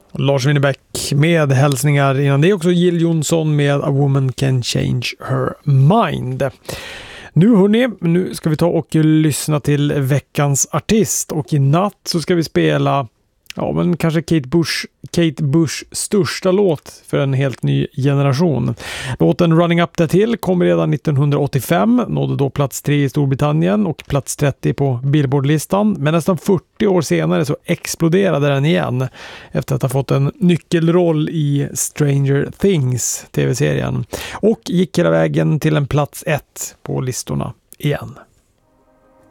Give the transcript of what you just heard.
Lars Winnerbäck med hälsningar. Innan det också Jill Johnson med A Woman Can Change Her Mind. Nu ska vi ta och lyssna till veckans artist, och i natt så ska vi spela kanske Kate Bushs största låt för en helt ny generation. Låten Running Up That Hill kom redan 1985, nådde då plats 3 i Storbritannien och plats 30 på Billboard-listan, men nästan 40 år senare så exploderade den igen efter att ha fått en nyckelroll i Stranger Things tv-serien, och gick hela vägen till en plats 1 på listorna igen.